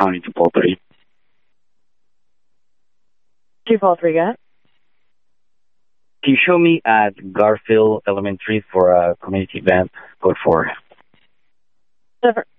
County to Pole 3. To Pole 3, go ahead. Can you show me at Garfield Elementary for a community event? Code 4.